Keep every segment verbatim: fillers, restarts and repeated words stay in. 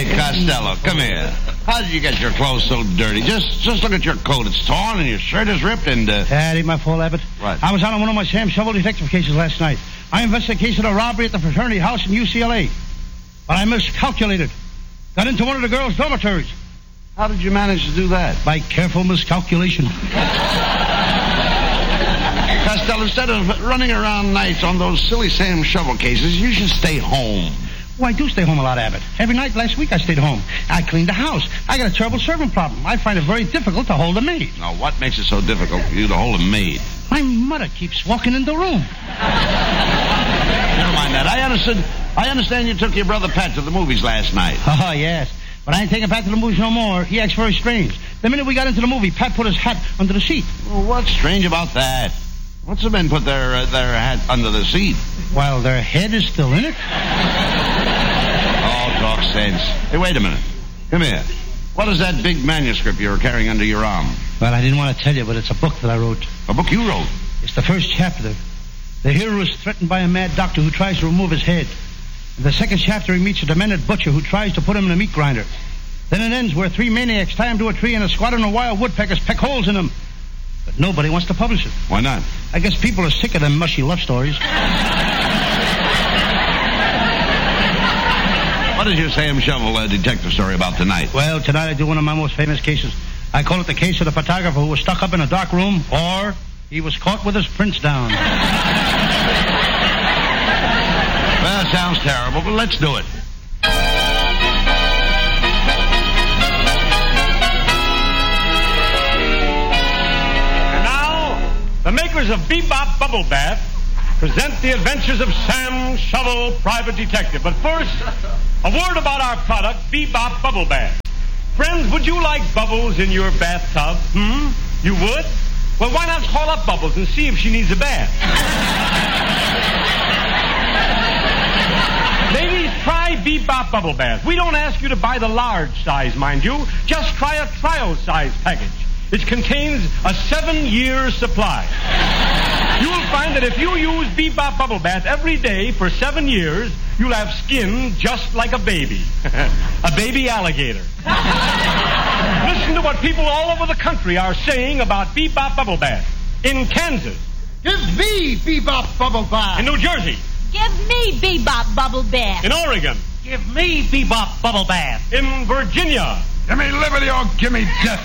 Hey, Costello, come here. How did you get your clothes so dirty? Just just look at your coat. It's torn and your shirt is ripped and... Uh... That ain't my fault, Abbott. What? I was out on one of my Sam Shovel detective cases last night. I investigated a case of a robbery at the fraternity house in U C L A. But I miscalculated. Got into one of the girls' dormitories. How did you manage to do that? By careful miscalculation. Costello, instead of running around nights on those silly Sam Shovel cases, you should stay home. Well, I do stay home a lot, Abbott. Every night last week I stayed home. I cleaned the house. I got a terrible servant problem. I find it very difficult to hold a maid. Now, what makes it so difficult for you to hold a maid? My mother keeps walking in the room. Never mind that. I understand, I understand you took your brother Pat to the movies last night. Oh, yes. But I ain't taking Pat to the movies no more. He acts very strange. The minute we got into the movie, Pat put his hat under the seat. Well, what's strange about that? What's the men put their uh, their hat under the seat? While their head is still in it? Oh, talk sense. Hey, wait a minute. Come here. What is that big manuscript you're carrying under your arm? Well, I didn't want to tell you, but it's a book that I wrote. A book you wrote? It's the first chapter. The hero is threatened by a mad doctor who tries to remove his head. In the second chapter, he meets a demented butcher who tries to put him in a meat grinder. Then it ends where three maniacs tie him to a tree and a squadron of wild woodpeckers peck holes in him. But nobody wants to publish it. Why not? I guess people are sick of them mushy love stories. What is your Sam Shovel uh, detective story about tonight? Well, tonight I do one of my most famous cases. I call it the case of the photographer who was stuck up in a dark room, or he was caught with his prints down. Well, it sounds terrible, but let's do it. The makers of Bebop Bubble Bath present the adventures of Sam Shovel, Private Detective. But first, a word about our product, Bebop Bubble Bath. Friends, would you like bubbles in your bathtub? Hmm? You would? Well, why not call up Bubbles and see if she needs a bath? Ladies, try Bebop Bubble Bath. We don't ask you to buy the large size, mind you. Just try a trio size package. It contains a seven-year supply. You'll find that if you use Bebop Bubble Bath every day for seven years, you'll have skin just like a baby. A baby alligator. Listen to what people all over the country are saying about Bebop Bubble Bath. In Kansas. Give me Bebop Bubble Bath. In New Jersey. Give me Bebop Bubble Bath. In Oregon. Give me Bebop Bubble Bath. In Virginia. Give me liberty or give me death.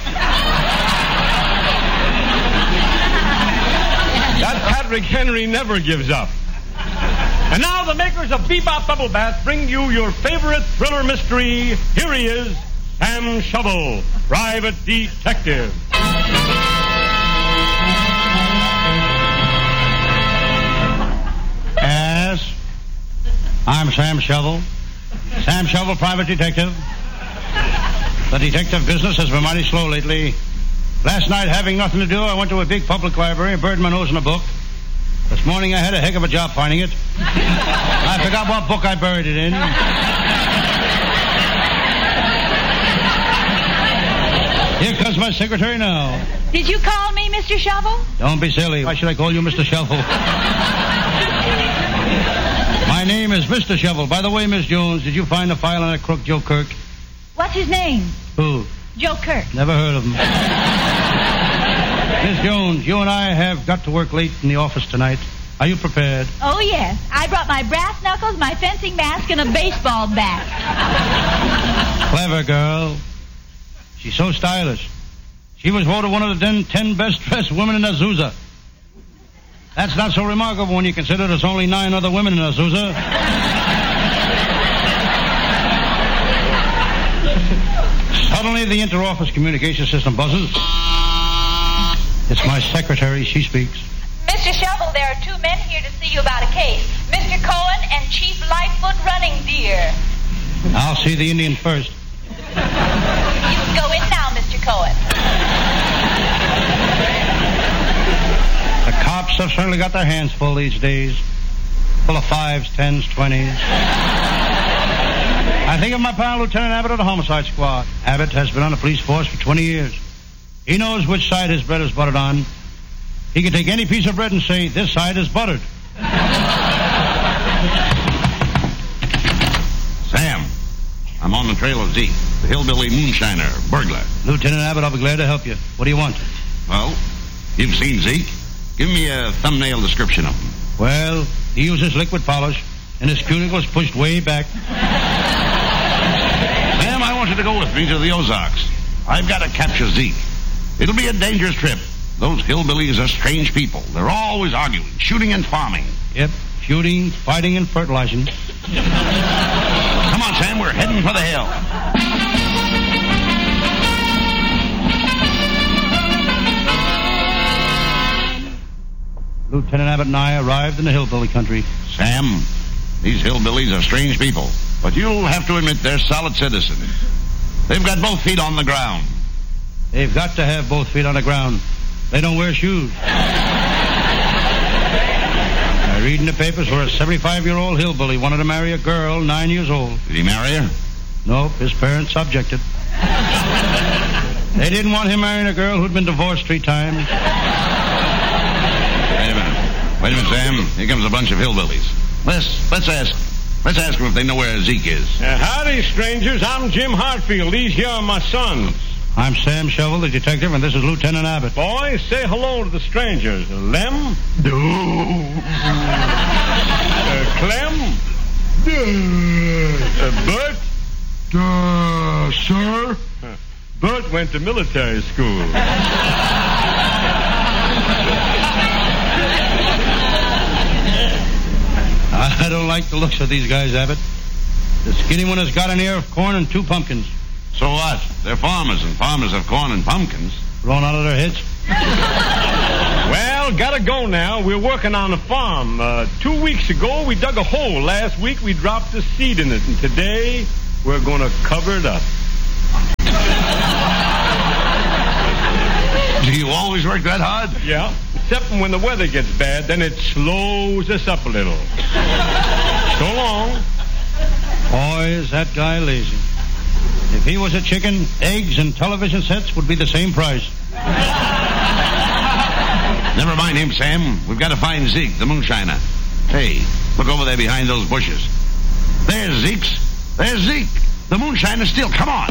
That Patrick Henry never gives up. And now the makers of Bebop Bubble Bath bring you your favorite thriller mystery. Here he is, Sam Shovel, Private Detective. Yes, I'm Sam Shovel. Sam Shovel, Private Detective. The detective business has been mighty slow lately. Last night, having nothing to do, I went to a big public library and buried my nose in a book. This morning, I had a heck of a job finding it. I forgot what book I buried it in. Here comes my secretary now. Did you call me, Mister Shovel? Don't be silly. Why should I call you Mister Shovel? My name is Mister Shovel. By the way, Miss Jones, did you find the file on that crook Joe Kirk? What's his name? Who? Joe Kirk. Never heard of him. Miss Jones, you and I have got to work late in the office tonight. Are you prepared? Oh, yes. I brought my brass knuckles, my fencing mask, and a baseball bat. Clever girl. She's so stylish. She was voted one of the ten, ten best-dressed women in Azusa. That's not so remarkable when you consider there's only nine other women in Azusa. Suddenly, the inter-office communication system buzzes. It's my secretary. She speaks. Mister Shovel, there are two men here to see you about a case. Mister Cohen and Chief Lightfoot Running Deer. I'll see the Indian first. You can go in now, Mister Cohen. The cops have certainly got their hands full these days. Full of fives, tens, twenties. I think of my pal, Lieutenant Abbott of the Homicide Squad. Abbott has been on the police force for twenty years. He knows which side his bread is buttered on. He can take any piece of bread and say, this side is buttered. Sam, I'm on the trail of Zeke, the hillbilly moonshiner, burglar. Lieutenant Abbott, I'll be glad to help you. What do you want? Well, you've seen Zeke. Give me a thumbnail description of him. Well, he uses liquid polish, and his cuticle's pushed way back. Sam, I want you to go with me to the Ozarks. I've got to capture Zeke. It'll be a dangerous trip. Those hillbillies are strange people. They're always arguing, shooting and farming. Yep, shooting, fighting, and fertilizing. Come on, Sam, we're heading for the hill. Lieutenant Abbott and I arrived in the hillbilly country. Sam, these hillbillies are strange people, but you'll have to admit they're solid citizens. They've got both feet on the ground. They've got to have both feet on the ground. They don't wear shoes. I read in the papers where a seventy-five-year-old hillbilly wanted to marry a girl nine years old. Did he marry her? Nope, his parents objected. They didn't want him marrying a girl who'd been divorced three times. Wait a minute. Wait a minute, Sam. Here comes a bunch of hillbillies. Let's, let's ask... Let's ask them if they know where Zeke is. Uh, howdy, strangers. I'm Jim Hartfield. These here are my sons. I'm Sam Shovel, the detective, and this is Lieutenant Abbott. Boys, say hello to the strangers. Lem? No. Uh, Clem? Uh, Bert? Uh, sir? Uh, Bert went to military school. I don't like the looks of these guys, Abbott. The skinny one has got an ear of corn and two pumpkins. So what? They're farmers, and farmers have corn and pumpkins. Blown out of their heads. Well, gotta go now. We're working on a farm. Uh, two weeks ago, we dug a hole. Last week, we dropped a seed in it. And today, we're gonna cover it up. Do you always work that hard? Yeah. Except when the weather gets bad, then it slows us up a little. So long. Boy, is that guy lazy. If he was a chicken, eggs and television sets would be the same price. Never mind him, Sam. We've got to find Zeke, the moonshiner. Hey, look over there behind those bushes. There's Zeke's. There's Zeke. The moonshiner still. Come on.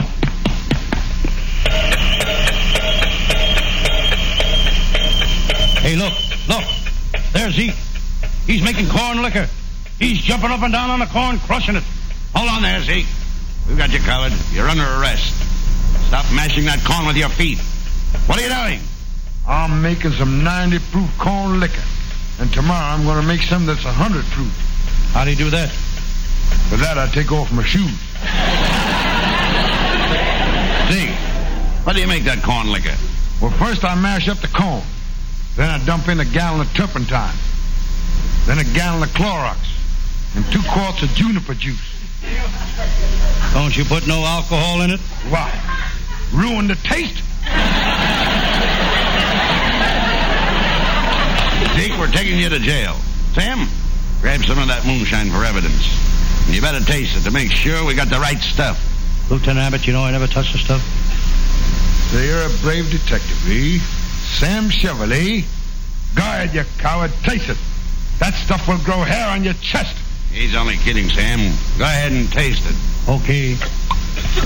Hey, look, look. There's Zeke. He's making corn liquor. He's jumping up and down on the corn, crushing it. Hold on there, Zeke. We've got you covered. You're under arrest. Stop mashing that corn with your feet. What are you doing? I'm making some ninety proof corn liquor. And tomorrow I'm going to make some that's one hundred proof. How'd he do that? For that, I take off my shoes. Zeke, how do you make that corn liquor? Well, first I mash up the corn. Then I dump in a gallon of turpentine. Then a gallon of Clorox. And two quarts of juniper juice. Don't you put no alcohol in it? Why? Ruin the taste? Zeke, we're taking you to jail. Sam, grab some of that moonshine for evidence. And you better taste it to make sure we got the right stuff. Lieutenant Abbott, you know I never touch the stuff. So you're a brave detective, eh? Sam Shovel, eh? Go ahead, you coward. Taste it. That stuff will grow hair on your chest. He's only kidding, Sam. Go ahead and taste it. Okay.